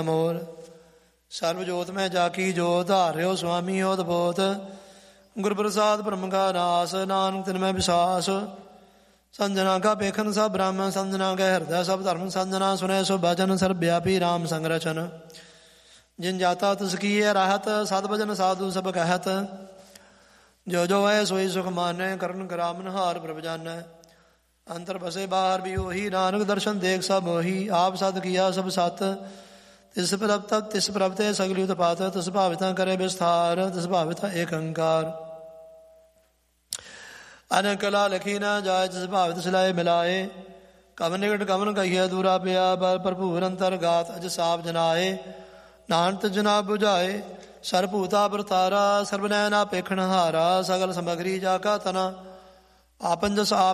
ਮੋਰ ਸਰਬ ਜੋਤ ਮੈਂ ਜਾ ਕੀ ਜੋਤ ਧਾਰਿਓ ਸੁਆਮੀ ਓਤ ਬੋਤ ਗੁਰ ਪ੍ਰਸਾਦ ਬ੍ਰਹਮ ਕਾ ਨਾਸ ਨਾਨਕ ਤਿਨ ਮੈਂ ਵਿਸਾਸ ਸੰਜਨਾ ਕਾ ਪੇਖਨ ਸਭ ਬ੍ਰਹਮ ਸੰਜਨਾ ਕੈ ਹਿਰਦੈ ਸਭ ਧਰਮ ਸੰਜਨਾ ਸੁਨੈ ਸੋ ਬਚਨ ਸਰਬ ਵਿਆਪੀ ਰਾਮ ਸੰਗ ਰਚਨ ਜਿਨ ਜਾਤਾ ਤਿਸ ਕੀਏ ਰਾਹਤ ਸਤ ਭਜਨ ਸਾਧੂ ਸਭ ਕਹਿਤ ਜੋ ਜੋ ਹੈ ਸੋਈ ਸੁਖ ਮਾਨੈ ਕਰਨ ਕਰਾਮਨ ਹਾਰ ਪ੍ਰਭ ਜਾਨੈ ਅੰਤਰ ਬਸੇ ਬਾਹਰ ਵੀ ਉਹੀ ਨਾਨਕ ਦਰਸ਼ਨ ਦੇਖ ਸਭ ਉਹੀ ਆਪ ਸਤ ਕੀਆ ਸਭ ਸਤ ਤਿਸ ਪ੍ਰਭ ਤਤ ਤਿਸ ਪ੍ਰਭ ਤੇ ਸਗਲੀ ਉਤਪਾਤ ਤਿਸ ਭਾਵਿਤਾ ਕਰੇ ਵਿਸਥਾਰ ਤਿਸ ਭਾਵਿਤਾ ਏਕ ਅੰਕਾਰ ਅਨਕ ਕਲਾ ਲਖੀ ਨਾ ਜਾਏ ਤਿਸ ਭਾਵਿਤ ਸਿਲਾਏ ਮਿਲਾਏ ਕਵਨ ਨਿਕਟ ਕਵਨ ਕਹੀਏ ਦੂਰਾ ਪਿਆ ਬਲ ਭਰਪੂਰ ਅੰਤਰ ਗਾਤ ਅਜ ਸਾਪ ਜਨਾਏ ਨਾਨਕ ਜਨਾ ਬੁਝਾਏ ਸਰਭੂਤਾ ਵਰਤਾਰਾ ਸਰਬ ਨੈਣਾ ਪੇਖਣ ਹਾਰਾ ਸਗਲ ਸਮਗਰੀ ਜਾ ਕਾ ਤਨਾ ਆਪਨ ਜਸ ਆਪ